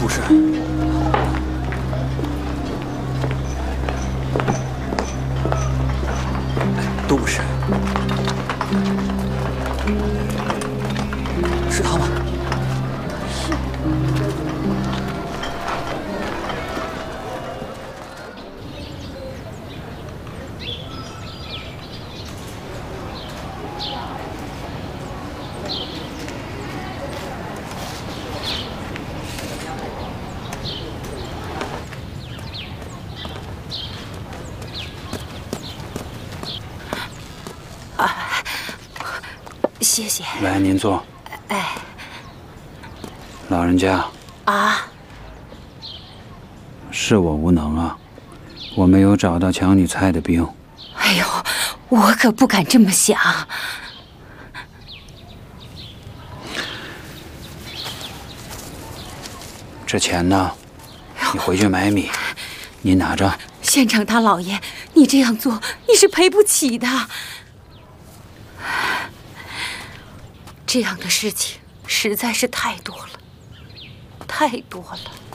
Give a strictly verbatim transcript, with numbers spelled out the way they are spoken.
士。杜氏，是他吗？ 是。谢谢。 来，您坐。 哎， 老人家啊， 是我无能啊，我没有找到抢你菜的兵。 哎呦，我可不敢这么想。 这钱呢？你回去买米，您拿着。 县长大老爷，你这样做你是赔不起的。这样的事情实在是太多了，太多了。